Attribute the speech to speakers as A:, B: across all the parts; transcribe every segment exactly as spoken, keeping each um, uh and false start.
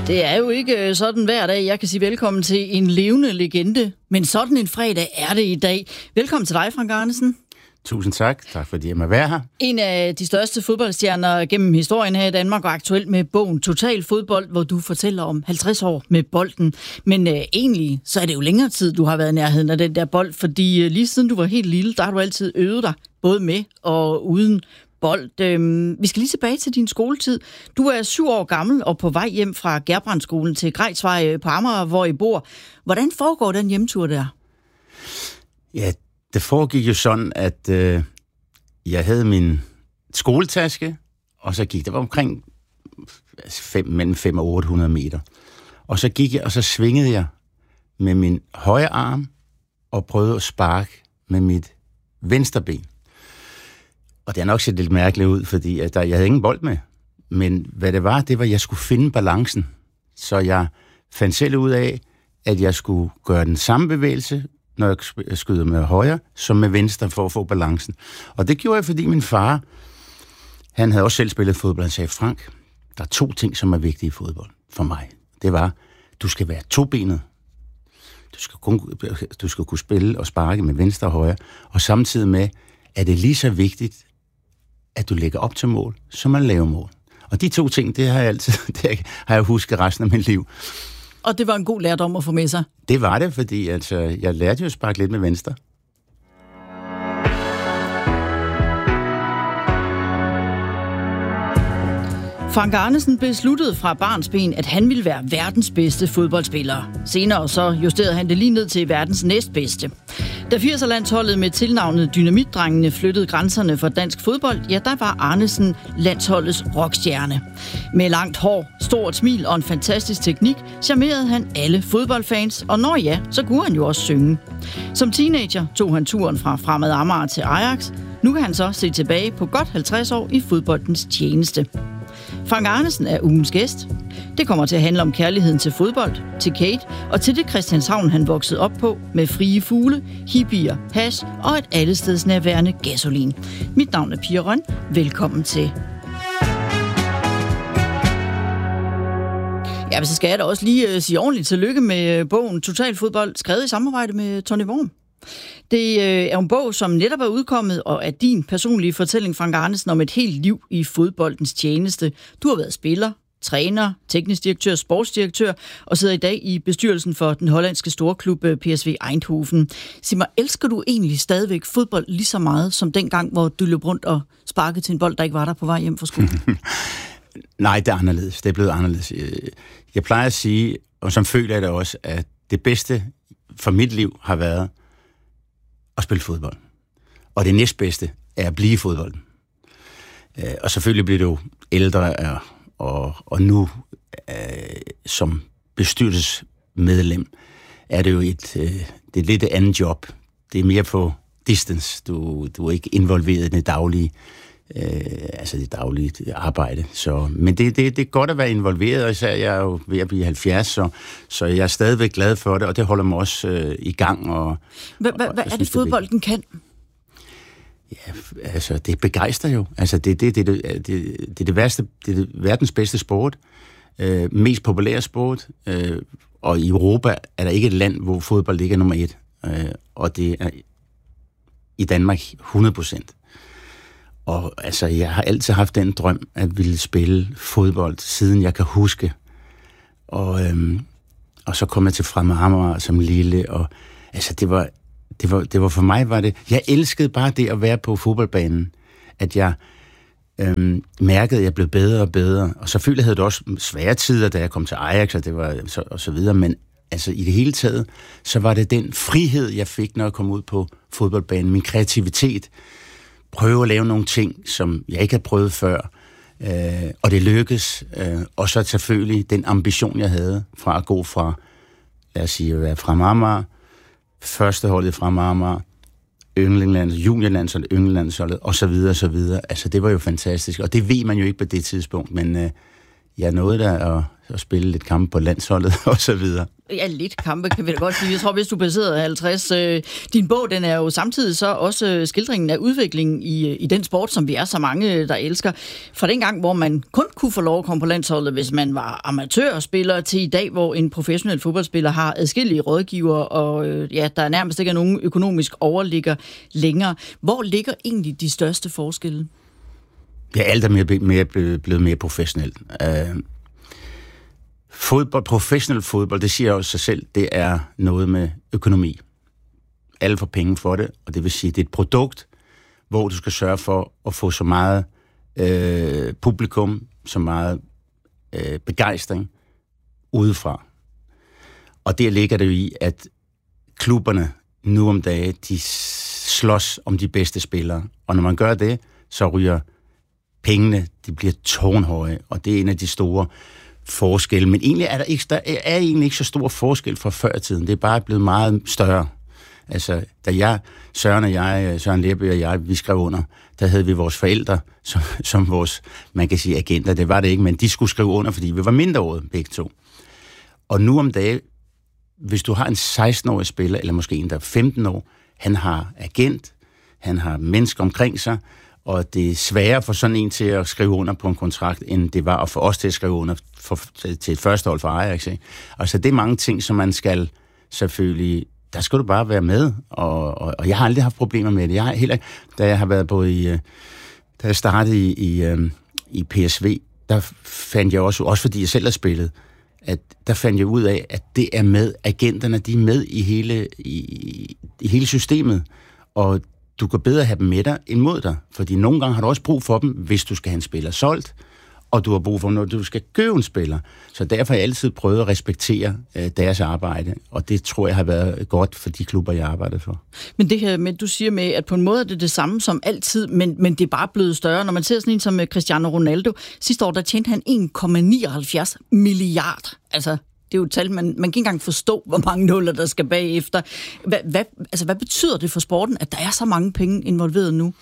A: Det er jo ikke sådan hver dag, jeg kan sige velkommen til en levende legende, men sådan en fredag er det i dag. Velkommen til dig, Frank Arnesen.
B: Tusind tak. Tak fordi jeg må være her.
A: En af de største fodboldstjerner gennem historien her i Danmark, og aktuelt med bogen Total Fodbold, hvor du fortæller om halvtreds år med bolden. Men øh, egentlig, så er det jo længere tid, du har været i nærheden af den der bold, fordi øh, lige siden du var helt lille, der har du altid øvet dig, både med og uden bold. Øh, vi skal lige tilbage til din skoletid. Du er syv år gammel og på vej hjem fra Gerbrandskolen til Grejsvej på Amager, hvor I bor. Hvordan foregår den hjemtur der?
B: Ja, det foregik jo sådan, at øh, jeg havde min skoletaske, og så gik det var omkring fem, mellem fem og otte hundrede meter. Og så gik jeg, og så svingede jeg med min højre arm og prøvede at sparke med mit venstre ben. Og det har nok set lidt mærkeligt ud, fordi at der, jeg havde ingen bold med. Men hvad det var, det var, at jeg skulle finde balancen. Så jeg fandt selv ud af, at jeg skulle gøre den samme bevægelse, når jeg skyder med højre, som med venstre, for at få balancen. Og det gjorde jeg, fordi min far, han havde også selv spillet fodbold. Han sagde, Frank, der er to ting, som er vigtige i fodbold for mig. Det var, du skal være tobenet. Du skal, kun, du skal kunne spille og sparke med venstre og højre. Og samtidig med, at det er lige så vigtigt, at du lægger op til mål, som at lave mål. Og de to ting, det har jeg altid det har jeg husket resten af mit liv.
A: Og det var en god lærdom at få med sig?
B: Det var det, fordi altså, jeg lærte jo at sparke lidt med venstre.
A: Frank Arnesen besluttede fra barnsben, at han ville være verdens bedste fodboldspiller. Senere så justerede han det lige ned til verdens næstbedste. Da firser-landsholdet med tilnavnet Dynamitdrengene flyttede grænserne for dansk fodbold, ja, der var Arnesen landsholdets rockstjerne. Med langt hår, stort smil og en fantastisk teknik, charmerede han alle fodboldfans, og når ja, så kunne han jo også synge. Som teenager tog han turen fra Fremad Amager til Ajax. Nu kan han så se tilbage på godt halvtreds år i fodboldens tjeneste. Frank Arnesen er ugens gæst. Det kommer til at handle om kærligheden til fodbold, til Kate og til det Christianshavn, han voksede op på, med frie fugle, hippier, hash og et allestedsnærværende gasolin. Mit navn er Pia Røn. Velkommen til. Ja, men så skal jeg da også lige uh, sige ordentligt tillykke med bogen Total Fodbold, skrevet i samarbejde med Tony Worm. Det øh, er en bog, som netop er udkommet, og er din personlige fortælling, Frank Arnesen, om et helt liv i fodboldens tjeneste. Du har været spiller, træner, teknisk direktør, sportsdirektør, og sidder i dag i bestyrelsen for den hollandske storklub P S V Eindhoven. Sig mig, elsker du egentlig stadigvæk fodbold lige så meget, som dengang, hvor du løb rundt og sparkede til en bold, der ikke var der på vej hjem fra skole?
B: Nej, det er anderledes. Det er blevet anderledes. Jeg plejer at sige, og som føler jeg det også, at det bedste for mit liv har været at spille fodbold. Og det næstbedste er at blive i fodbolden. Og selvfølgelig bliver du ældre, og, og nu øh, som bestyrelsesmedlem er det jo et, øh, det er lidt et andet job. Det er mere på distance. Du, du er ikke involveret i det daglige, øh, altså det daglige arbejde. Så, men det, det, det er godt at være involveret, og især jeg er jo ved at blive halvfjerds, så, så jeg er stadigvæk glad for det, og det holder mig også øh, i gang. Og,
A: Hvad, hvad, hvad er det, fodbolden kan?
B: Ja, altså, det begejstrer jo. Altså, det, det, det, det, det, det er det værste, det er det verdens bedste sport, øh, mest populære sport, øh, og i Europa er der ikke et land, hvor fodbold ikke er nummer et, øh, og det er i Danmark hundrede procent. Og altså, jeg har altid haft den drøm, at ville spille fodbold, siden jeg kan huske. Og, øhm, og så kom jeg til Fremad Amager som lille, og altså, det var, det var, det var for mig, var det, jeg elskede bare det at være på fodboldbanen, at jeg øhm, mærkede, at jeg blev bedre og bedre. Og selvfølgelig havde det også svære tider, da jeg kom til Ajax, og, det var, så, og så videre, men altså, i det hele taget, så var det den frihed, jeg fik, når jeg kom ud på fodboldbanen, min kreativitet, prøve at lave nogle ting, som jeg ikke havde prøvet før, øh, og det lykkedes. Øh, og så selvfølgelig den ambition, jeg havde fra at gå fra, lad os sige, at være fra Amager, førsteholdet fra Amager, ynglingelands, juniorlandsholdet, ynglingelandsholdet, og så videre, og så videre. Altså, det var jo fantastisk, og det ved man jo ikke på det tidspunkt, men øh, jeg nåede da at, at spille lidt kampe på landsholdet, og så videre.
A: Ja, lidt kampe, kan vi da godt sige. Jeg tror, hvis du passerede halvtreds. Øh, din bog, den er jo samtidig så også øh, skildringen af udviklingen i, i den sport, som vi er så mange, der elsker. Fra den gang, hvor man kun kunne få lov at komme på landsholdet, hvis man var amatørspiller, til i dag, hvor en professionel fodboldspiller har adskillige rådgivere, og øh, ja, der er nærmest ikke nogen økonomisk overligger længere. Hvor ligger egentlig de største forskelle?
B: Ja, alt er mere, mere, blevet mere professionelt. Uh... Fodbold, professionel fodbold, det siger også sig selv, det er noget med økonomi. Alle får penge for det, og det vil sige, det er et produkt, hvor du skal sørge for at få så meget øh, publikum, så meget øh, begejstring udefra. Og der ligger det jo i, at klubberne nu om dagen, de slås om de bedste spillere. Og når man gør det, så ryger pengene, de bliver tårnhøje, og det er en af de store forskel, men egentlig er der ikke, der er egentlig ikke så stor forskel fra før i tiden. Det er bare blevet meget større. Altså, da jeg, Søren og jeg, Søren Lerby og jeg, vi skrev under, der havde vi vores forældre som, som vores, man kan sige, agenter. Det var det ikke, men de skulle skrive under, fordi vi var mindreårige begge to. Og nu om dagen, hvis du har en seksten-årig spiller, eller måske en, der er femten år, han har agent, han har mennesker omkring sig, og det er sværere for sådan en til at skrive under på en kontrakt, end det var for os til at skrive under for, til et førstehold for Ajax. Ikke? Altså, det er mange ting, som man skal selvfølgelig... Der skal du bare være med, og, og, og jeg har aldrig haft problemer med det. Jeg har heller, da jeg har været både i... Da jeg startede i, i, i P S V, der fandt jeg også, også fordi jeg selv har spillet, at der fandt jeg ud af, at det er med, agenterne, de er med i hele, i, i hele systemet, og du kan bedre have dem med dig end mod dig, fordi nogle gange har du også brug for dem, hvis du skal have en spiller solgt, og du har brug for dem, når du skal købe en spiller. Så derfor har jeg altid prøvet at respektere øh, deres arbejde, og det tror jeg har været godt for de klubber, jeg arbejder for. Men
A: det her med, du siger med, at på en måde er det det samme som altid, men, men det er bare blevet større. Når man ser sådan en som Cristiano Ronaldo, sidste år der tjente han en komma nioghalvfjerds milliard. Altså, det er jo et tal, man, man kan ikke engang forstå, hvor mange nuller, der skal bagefter. Hvad, hvad, altså, hvad betyder det for sporten, at der er så mange penge involveret nu?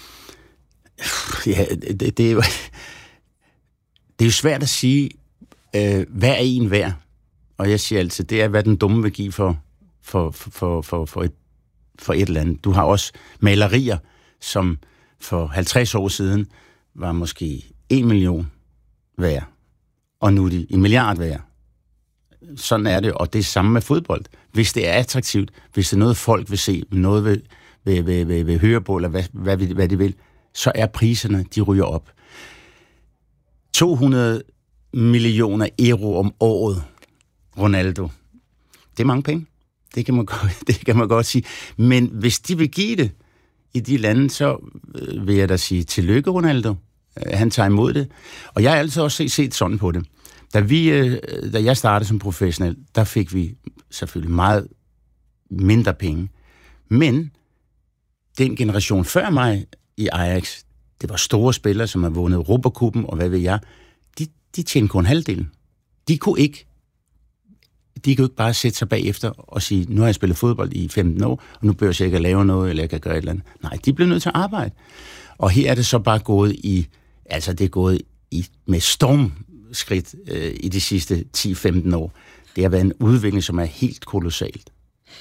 B: Ja, det, det er jo... Det er jo svært at sige, øh, hvad er en værd? Og jeg siger altid, det er, hvad den dumme vil give for, for, for, for, for, et, for et eller andet. Du har også malerier, som for halvtreds år siden var måske en million værd, og nu er de en milliard værd. Sådan er det, og det er samme med fodbold. Hvis det er attraktivt, hvis det er noget, folk vil se, noget vil, vil, vil, vil, vil høre på, eller hvad, hvad, hvad de vil, så er priserne, de ryger op. to hundrede millioner euro om året, Ronaldo. Det er mange penge. Det kan man godt, det kan man godt sige. Men hvis de vil give det i de lande, så vil jeg da sige tillykke, Ronaldo. Han tager imod det. Og jeg har altid også set sådan på det. Da, vi, da jeg startede som professionel, der fik vi selvfølgelig meget mindre penge. Men den generation før mig i Ajax, det var store spillere, som har vundet Europacupen, og hvad ved jeg, de, de tjente kun halvdelen. De kunne ikke de kunne ikke bare sætte sig bagefter og sige, nu har jeg spillet fodbold i femten år, og nu bør jeg ikke at lave noget, eller jeg kan gøre et eller andet. Nej, de blev nødt til at arbejde. Og her er det så bare gået i, altså det er gået i, med stormskridt øh, i de sidste ti til femten år. Det har været en udvikling, som er helt kolossalt.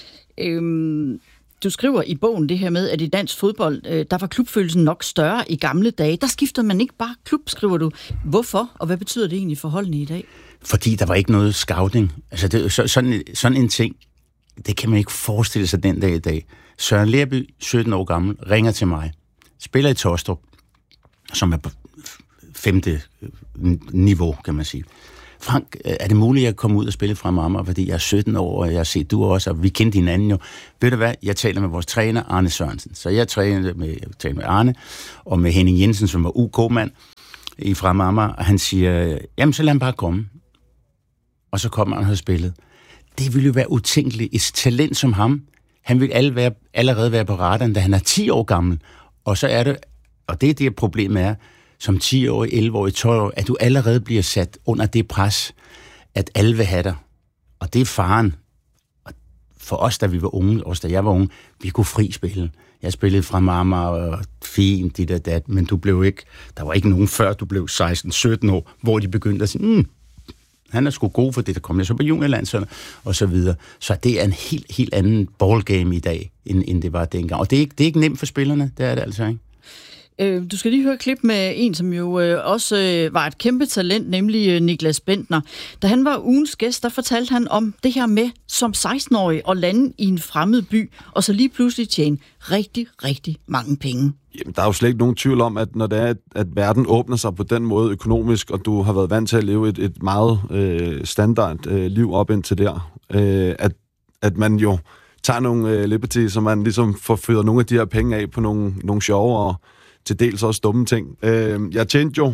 A: Øhm Du skriver i bogen det her med, at i dansk fodbold, øh, der var klubfølelsen nok større i gamle dage. Der skiftede man ikke bare klub, skriver du. Hvorfor, og hvad betyder det egentlig for holdene i dag?
B: Fordi der var ikke noget scouting. Altså det, så, sådan, sådan en ting, det kan man ikke forestille sig den dag i dag. Søren Lerby, sytten år gammel, ringer til mig. Spiller i Tostrup, som er på femte niveau, kan man sige. Frank, er det muligt at komme ud og spille fra Amager, fordi jeg er sytten år, og jeg har set du også, og vi kendte hinanden jo. Ved du hvad? Jeg taler med vores træner, Arne Sørensen. Så jeg træner med, jeg taler med Arne, og med Henning Jensen, som var U K-mand i fra Amager, og han siger, jamen så lad ham bare komme. Og så kommer han og har spillet. Det ville jo være utænkeligt. Et talent som ham, han ville alle være, allerede være på radaren, da han er ti år gammel. Og så er det, og det er det problemet er, som ti-årig, elleve-årig, tolv-årig, at du allerede bliver sat under det pres, at alle vil have dig. Og det er faren. Og for os, da vi var unge, også da jeg var unge, vi kunne fri spille. Jeg spillede fra Amager og fint, dit og dat, men du blev ikke, der var ikke nogen før, du blev seksten sytten år, hvor de begyndte at sige, mm, Han er sgu god for det, der kommer så på juniorlandsholdet og så videre. Så det er en helt, helt anden ballgame i dag, end, end det var dengang. Og det er, ikke, det er ikke nemt for spillerne, det er det altså ikke.
A: Du skal lige høre et klip med en, som jo også var et kæmpe talent, nemlig Niklas Bendtner. Da han var ugens gæst, der fortalte han om det her med som seksten-årig at lande i en fremmed by, og så lige pludselig tjene rigtig, rigtig mange penge.
C: Jamen, der er jo slet ikke nogen tvivl om, at når det er, at verden åbner sig på den måde økonomisk, og du har været vant til at leve et, et meget øh, standard øh, liv op indtil der, øh, at, at man jo tager nogle øh, liberty, så man ligesom får fyret nogle af de her penge af på nogle, nogle sjove og til dels også dumme ting. Øh, jeg tjente jo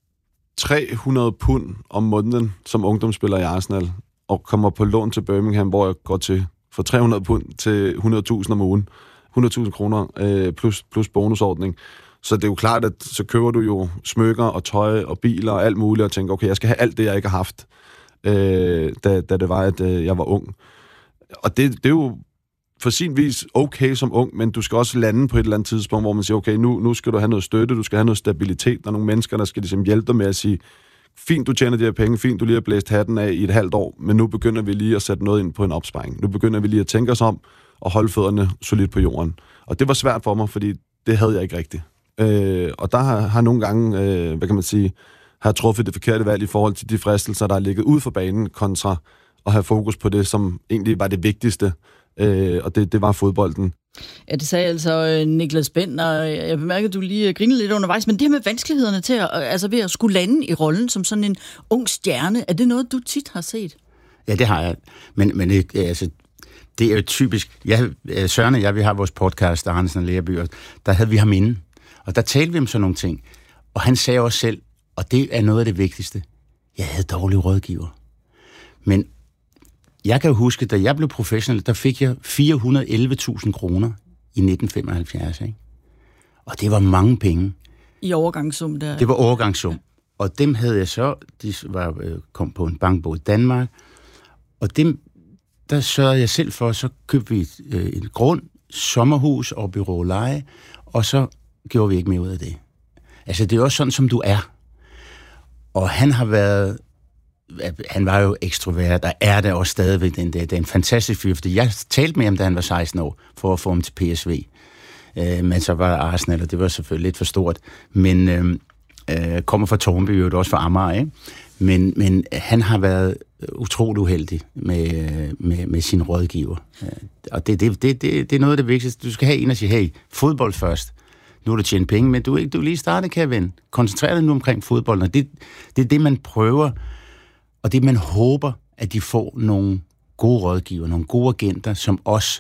C: tre hundrede pund om måneden som ungdomsspiller i Arsenal, og kommer på lån til Birmingham, hvor jeg går til for tre hundrede pund til hundrede tusind om ugen. hundrede tusind kroner øh, plus, plus bonusordning. Så det er jo klart, at så køber du jo smykker og tøj og biler og alt muligt, og tænker, okay, jeg skal have alt det, jeg ikke har haft, øh, da, da det var, at øh, jeg var ung. Og det, det er jo for sin vis okay som ung, men du skal også lande på et eller andet tidspunkt, hvor man siger, okay, nu, nu skal du have noget støtte, du skal have noget stabilitet. Der er nogle mennesker, der skal ligesom hjælpe dig med at sige, fint, du tjener de her penge, fint, du lige har blæst hatten af i et halvt år, men nu begynder vi lige at sætte noget ind på en opsparing. Nu begynder vi lige at tænke os om og holde fødderne solidt på jorden. Og det var svært for mig, fordi det havde jeg ikke rigtigt. Øh, og der har, har nogle gange, øh, hvad kan man sige, har jeg truffet det forkerte valg i forhold til de fristelser, der er ligget ud for banen, kontra at have fokus på det, som egentlig var det vigtigste, øh, og det, det var fodbolden.
A: Ja, det sagde altså Niklas Bendtner. Jeg bemærker, at du lige grinede lidt undervejs, men det her med vanskelighederne til at, altså ved at skulle lande i rollen som sådan en ung stjerne, er det noget, du tit har set?
B: Ja, det har jeg. Men, men altså, det er jo typisk. Jeg, Søren og jeg, vi har vores podcast, Arnesen og Lerby, og der havde vi ham inde, og der talte vi om sådan nogle ting. Og han sagde også selv, og det er noget af det vigtigste, jeg havde dårlige rådgiver. Men jeg kan jo huske, da jeg blev professionel, der fik jeg fire hundrede og elleve tusind kroner i nitten femoghalvfjerds, ikke? Og det var mange penge.
A: I overgangssum der?
B: Det var overgangssum. Ja. Og dem havde jeg så, de var, kom på en bankbog i Danmark, og dem, der sørgede jeg selv for, så købte vi et, øh, et grund, sommerhus og byråleje, og så gjorde vi ikke mere ud af det. Altså, det er også sådan, som du er. Og han har været, han var jo ekstrovert, og er det også stadigvæk den der. Det er en fantastisk fyr, fordi jeg talte med ham, da han var seksten år, for at få ham til P S V. Øh, men så var Arsenal, og det var selvfølgelig lidt for stort. Men øh, øh, kommer fra Tornby, og også fra Amager, ikke? Men, men han har været utrolig uheldig med, med, med sin rådgiver. Og det, det, det, det, det er noget af det vigtigste. Du skal have en og sige, hey, fodbold først. Nu har du tjent penge, men du er ikke du er lige startet, kan jeg ven. Koncentrer dig nu omkring fodbolden. Og det, det er det, man prøver, og det man håber, at de får nogle gode rådgiver, nogle gode agenter, som også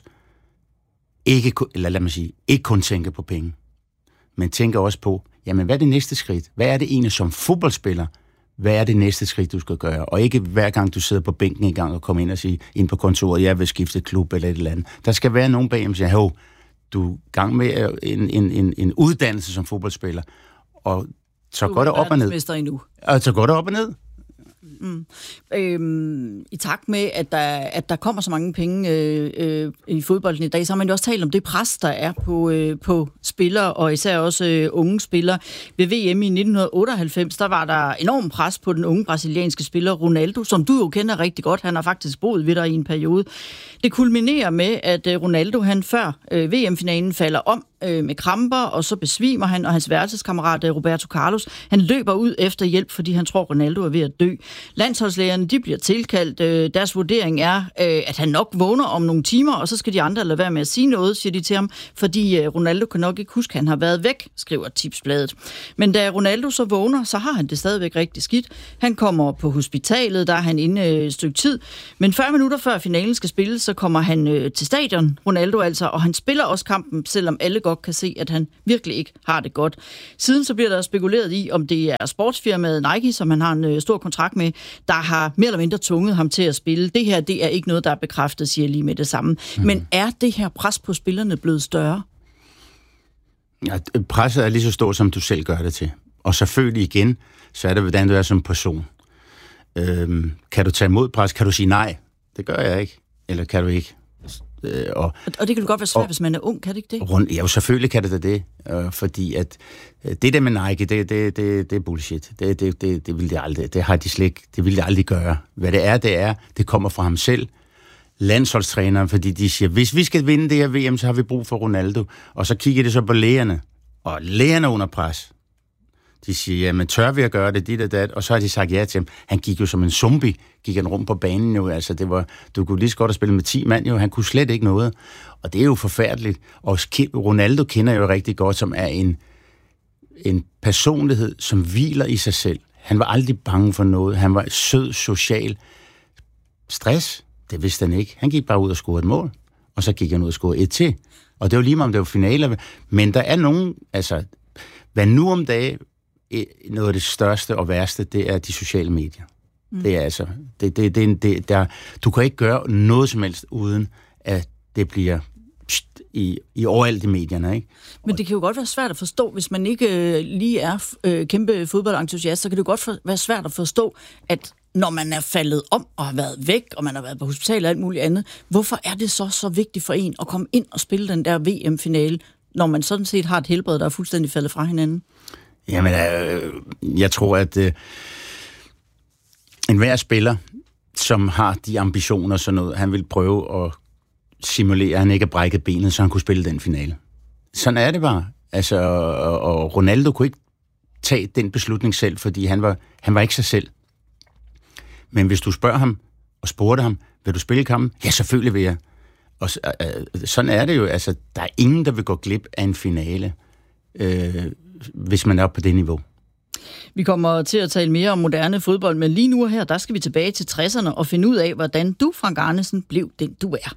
B: ikke, eller lad mig sige, ikke kun tænker på penge, men tænker også på, jamen hvad er det næste skridt? Hvad er det egentlig som fodboldspiller? Hvad er det næste skridt, du skal gøre? Og ikke hver gang, du sidder på bænken en gang og kommer ind og siger, ind på kontoret, jeg vil skifte klub eller et eller andet. Der skal være nogen bag, som siger, hov, du er gang med en, en, en, en uddannelse som fodboldspiller, og så går det op og ned.
A: Endnu.
B: Og så går det op og ned.
A: Mm. Øhm, I takt med, at der, at der kommer så mange penge øh, øh, i fodbolden i dag, så har man jo også talt om det pres, der er på, øh, på spillere, og især også øh, unge spillere. Ved V M i nitten otteoghalvfems, der var der enorm pres på den unge brasilianske spiller Ronaldo, som du jo kender rigtig godt. Han har faktisk boet ved dig i en periode. Det kulminerer med, at øh, Ronaldo, han før øh, V M-finalen falder om øh, med kramper, og så besvimer han, og hans værelseskammerat øh, Roberto Carlos, han løber ud efter hjælp, fordi han tror, Ronaldo er ved at dø. Landsholdslægerne, de bliver tilkaldt. Øh, deres vurdering er, øh, at han nok vågner om nogle timer, og så skal de andre lade være med at sige noget, siger de til ham, fordi øh, Ronaldo kan nok ikke huske, at han har været væk, skriver Tipsbladet. Men da Ronaldo så vågner, så har han det stadigvæk rigtig skidt. Han kommer på hospitalet, der er han inde et stykke tid, men fyrre minutter før finalen skal spilles, så kommer han øh, til stadion, Ronaldo altså, og han spiller også kampen, selvom alle godt kan se, at han virkelig ikke har det godt. Siden så bliver der spekuleret i, om det er sportsfirmaet Nike, som han har en øh, stor kontrakt med, der har mere eller mindre tvunget ham til at spille. Det her, det er ikke noget, der er bekræftet, siger lige med det samme. Mm. Men er det her pres på spillerne blevet større?
B: Ja, presset er lige så stort, som du selv gør det til. Og selvfølgelig igen, så er det, hvordan du er som person. Øhm, kan du tage imod pres? Kan du sige nej? Det gør jeg ikke. Eller kan du ikke? Øh, og,
A: og det kan jo godt være svært, og, hvis man er ung, kan det ikke det?
B: Rundt, ja, jo, selvfølgelig kan det da det. Øh, fordi at øh, det der med Nike, det, det, det, det er bullshit. Det, det, det, det vil de aldrig. Det har de slet det vil de aldrig gøre. Hvad det er, det er, det kommer fra ham selv. Landsholdstræneren, fordi de siger, hvis vi skal vinde det her V M, så har vi brug for Ronaldo. Og så kigger det så på lægerne. Og lægerne under pres. De siger, jamen tør vi at gøre det, dit og dat, og så har de sagt ja til ham. Han gik jo som en zombie, gik han rundt på banen jo, altså det var, du kunne lige så godt have spillet med ti mand jo, han kunne slet ikke noget, og det er jo forfærdeligt, og Ronaldo kender jeg jo rigtig godt, som er en, en personlighed, som hviler i sig selv. Han var aldrig bange for noget, han var sød, social. Stress, det vidste han ikke, han gik bare ud og scorede et mål, og så gik han ud og scorede et til, og det var lige meget, om det var finaler, men der er nogen, altså, hvad nu om dagen, noget af det største og værste, det er de sociale medier. Mm. Det er altså, det, det, det, det, der, du kan ikke gøre noget som helst, uden at det bliver pst, i, i overalt i medierne, ikke?
A: Men det kan jo godt være svært at forstå, hvis man ikke øh, lige er øh, kæmpe fodboldentusiast, så kan det jo godt for, være svært at forstå, at når man er faldet om og har været væk, og man har været på hospital og alt muligt andet, hvorfor er det så så vigtigt for en at komme ind og spille den der V M-finale, når man sådan set har et helbred, der er fuldstændig faldet fra hinanden?
B: Jamen, øh, jeg tror, at øh, enhver spiller, som har de ambitioner, sådan noget, han vil prøve at simulere, at han ikke har brækket benet, så han kunne spille den finale. Sådan er det bare. Altså, og, og Ronaldo kunne ikke tage den beslutning selv, fordi han var, han var ikke sig selv. Men hvis du spørger ham og spurgte ham, vil du spille kampen? Ja, selvfølgelig vil jeg. Og øh, sådan er det jo. Altså, der er ingen, der vil gå glip af en finale, øh, hvis man er på det niveau.
A: Vi kommer til at tale mere om moderne fodbold, men lige nu og her, der skal vi tilbage til tresserne og finde ud af, hvordan du, Frank Arnesen, blev den, du er.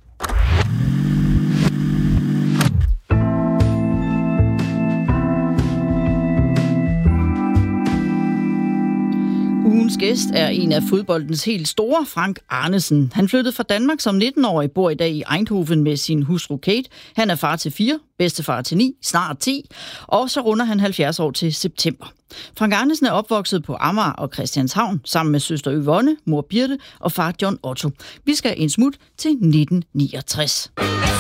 A: Ugens gæst er en af fodboldens helt store, Frank Arnesen. Han flyttede fra Danmark som nitten-årig, bor i dag i Eindhoven med sin hustru Kate. Han er far til fire, bedstefar til ni, snart ti, og så runder han halvfjerds år til september. Frank Arnesen er opvokset på Amager og Christianshavn, sammen med søster Yvonne, mor Birte og far John Otto. Vi skal en smut til nitten niogtres.